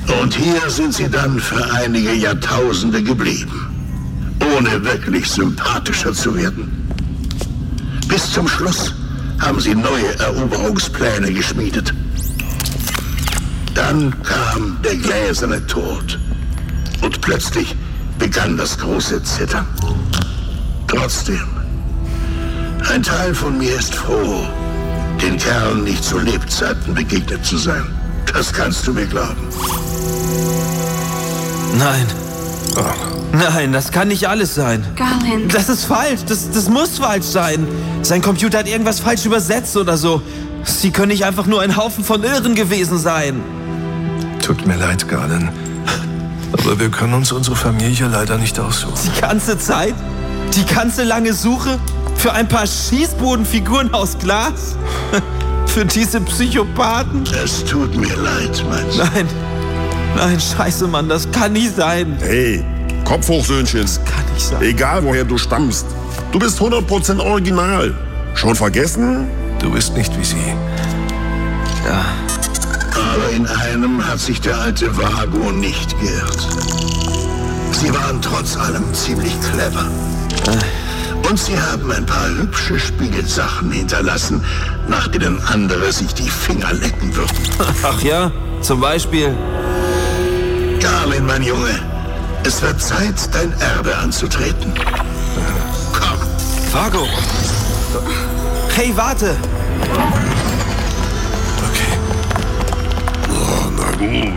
Und hier sind sie dann für einige Jahrtausende geblieben, ohne wirklich sympathischer zu werden. Bis zum Schluss haben sie neue Eroberungspläne geschmiedet. Dann kam der gläserne Tod und plötzlich begann das große Zittern. Trotzdem, ein Teil von mir ist froh, den Kerlen nicht zu Lebzeiten begegnet zu sein. Das kannst du mir glauben. Nein. Nein, das kann nicht alles sein. Garland. Das ist falsch. Das muss falsch sein. Sein Computer hat irgendwas falsch übersetzt oder so. Sie können nicht einfach nur ein Haufen von Irren gewesen sein. Tut mir leid, Garland. Aber wir können uns unsere Familie leider nicht aussuchen. Die ganze Zeit? Die ganze lange Suche? Für ein paar Schießbodenfiguren aus Glas? Für diese Psychopathen? Es tut mir leid, mein Sohn. Nein, scheiße, Mann, das kann nicht sein. Hey, Kopf hoch, Söhnchen. Das kann nicht sein. Egal, woher du stammst. Du bist 100% original. Schon vergessen? Du bist nicht wie sie. Ja. Aber in einem hat sich der alte Vago nicht geirrt. Sie waren trotz allem ziemlich clever. Und sie haben ein paar hübsche Spiegelsachen hinterlassen, nach denen andere sich die Finger lecken würden. Ach ja, zum Beispiel. Garland, mein Junge, es wird Zeit, dein Erbe anzutreten. Komm. Vago. Hey, warte. Okay. Oh, na gut.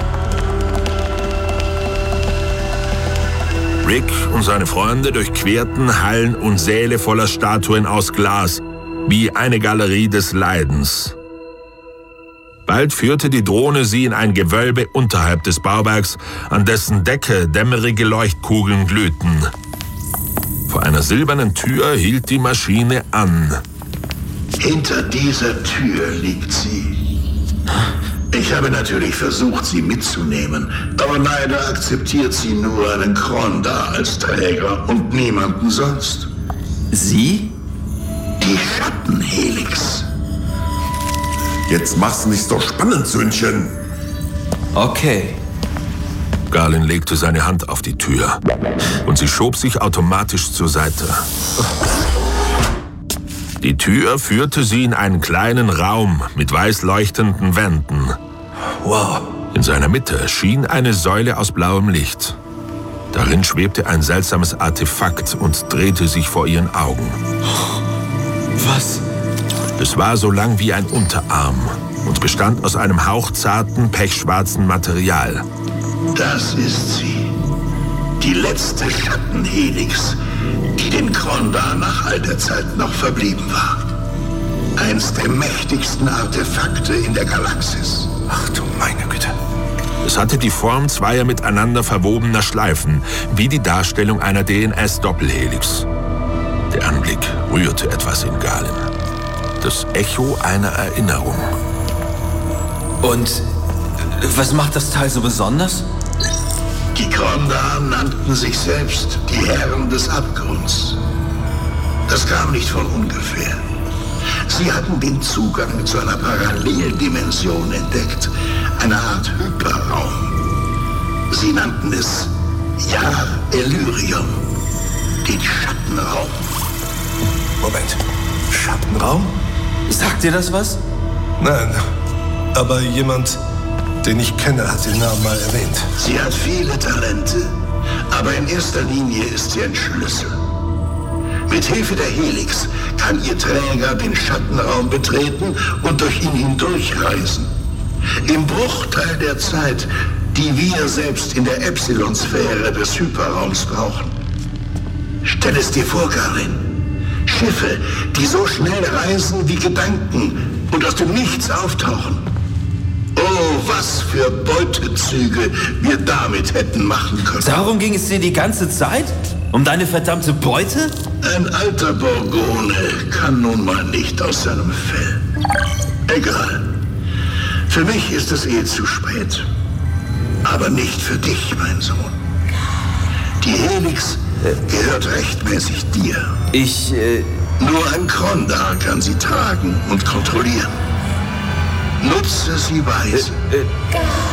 Rick und seine Freunde durchquerten Hallen und Säle voller Statuen aus Glas, wie eine Galerie des Leidens. Bald führte die Drohne sie in ein Gewölbe unterhalb des Bauwerks, an dessen Decke dämmerige Leuchtkugeln glühten. Vor einer silbernen Tür hielt die Maschine an. Hinter dieser Tür liegt sie. Ich habe natürlich versucht, sie mitzunehmen, aber leider akzeptiert sie nur einen Krondar als Träger und niemanden sonst. Sie? Die Schattenhelix. Jetzt mach's nicht so spannend, Söhnchen. Okay. Garland legte seine Hand auf die Tür und sie schob sich automatisch zur Seite. Die Tür führte sie in einen kleinen Raum mit weiß leuchtenden Wänden. Wow. In seiner Mitte schien eine Säule aus blauem Licht. Darin schwebte ein seltsames Artefakt und drehte sich vor ihren Augen. Was? Es war so lang wie ein Unterarm und bestand aus einem hauchzarten, pechschwarzen Material. Das ist sie. Die letzte Schattenhelix, die den Krondar nach all der Zeit noch verblieben war. Eins der mächtigsten Artefakte in der Galaxis. Ach du meine Güte. Es hatte die Form zweier miteinander verwobener Schleifen, wie die Darstellung einer DNS-Doppelhelix. Der Anblick rührte etwas in Garland. Das Echo einer Erinnerung. Und was macht das Teil so besonders? Die Krondar nannten sich selbst die Herren des Abgrunds. Das kam nicht von ungefähr. Sie hatten den Zugang zu einer Paralleldimension entdeckt, eine Art Hyperraum. Sie nannten es Jahr Ellyrium, den Schattenraum. Moment. Schattenraum? Sagt dir das was? Nein. Aber jemand, den ich kenne, hat den Namen mal erwähnt. Sie hat viele Talente, aber in erster Linie ist sie ein Schlüssel. Mit Hilfe der Helix kann ihr Träger den Schattenraum betreten und durch ihn hindurchreisen. Im Bruchteil der Zeit, die wir selbst in der Epsilon-Sphäre des Hyperraums brauchen. Stell es dir vor, Garland. Schiffe, die so schnell reisen wie Gedanken und aus dem Nichts auftauchen. Oh, was für Beutezüge wir damit hätten machen können. Darum ging es dir die ganze Zeit? Um deine verdammte Beute? Ein alter Borgone kann nun mal nicht aus seinem Fell. Egal. Für mich ist es zu spät. Aber nicht für dich, mein Sohn. Die Helix gehört rechtmäßig dir. Nur ein Krondar kann sie tragen und kontrollieren. Nutze sie weise.